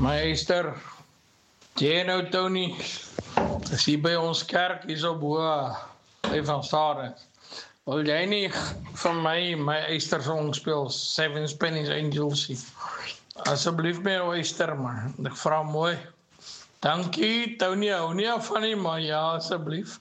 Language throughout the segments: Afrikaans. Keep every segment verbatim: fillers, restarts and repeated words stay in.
My Esther, jy nou Tony, is hier by ons kerk hier so bo, hy van Stade. Wil jy nie van my, my Esther song speel, Seven Spanish Angels? Asseblief my Esther man, ek vra mooi. Dankie Tony, hou nie af van nie, maar ja, asseblief.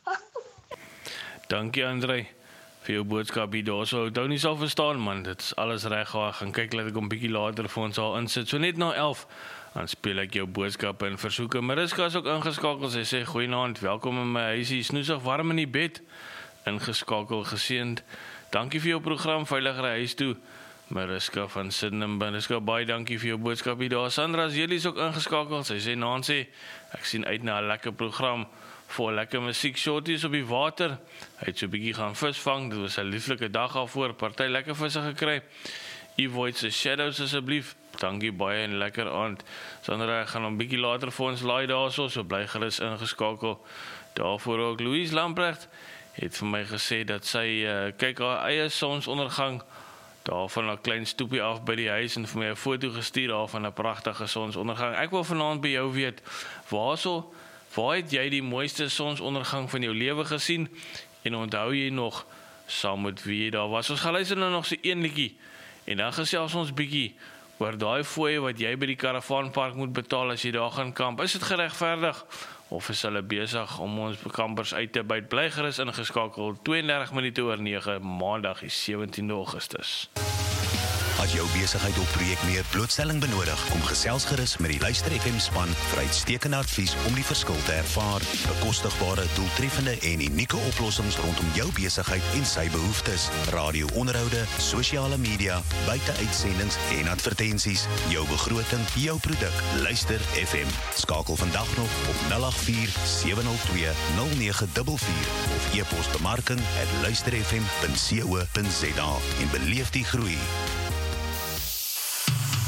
Dankie André vir jou boodskap hier daar. So Tony sal verstaan man, dit is alles reg gaan. Gaan kyk laat ek hom bietjie later vir ons al insit. So net na elf dan speel ek jou boodskappe en versoeke. Mariska is ook ingeskakel. Sy sê goeienaand, welkom in my huisie, snoesig warm in die bed. Ingeskakel, geseënd. Dankie vir jou program Veiliger Huis toe. Mariska van Sydney, Mariska, baie dankie vir jou boodskap hier daar. Sandra is jullie ook ingeskakel. Sy sê Nancy, ek sien uit na 'n lekker program. Voor lekker musiek, shorties op die water. Hy het so 'n bietjie gaan visvang. Dit was 'n lieflike dag al voor. Party lekker visse gekry. Evoid se Shadows asseblief. Dankie baie en lekker aand. Sandra gaan hom bietjie later vir ons laai daarso, so bly gerus ingeskakel. Daarvoor ook Louise Lamprecht het vir my gesê dat sy uh, kyk haar eie sonsondergang daar van 'n klein stoepie af by die huis en vir my 'n foto gestuur daar van 'n pragtige sonsondergang. Ek wil vanaand by jou weet, waarso Waar het jy die mooiste sonsondergang van jou lewe gesien? En onthou jy nog saam met wie jy daar was? Ons gaan luister nou nog so een liedjie. En dan gesels ons bietjie oor daai fooie wat jy by die karavaanpark moet betaal as jy daar gaan kamp. Is dit geregverdig? Of is hulle besig om ons kampers uit te byt? Bly gerus ingeskakel. twee en dertig minute oor nege, Maandag die sewentiende Augustus. As jou besigheid of projek meer blootstelling benodig, kom gesels gerus met die Luister F M span vir uitstekende advies om die verskil te ervaar. Bekostigbare, doeltreffende en unieke oplossings rondom jou besigheid en sy behoeftes. Radio-onderhoude, sosiale media, buite-uitsendings en advertensies. Jou begroting, jou produk. Luister F M. Skakel vandag nog op nul agt vier sewe nul twee nul nege vier vier of e-pos bemarking at luisterfm punt co punt za en beleef die groei.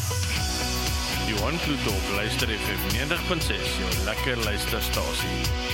Johan Vloed op Luister F M negentig punt ses, jou lekker luisterstasie.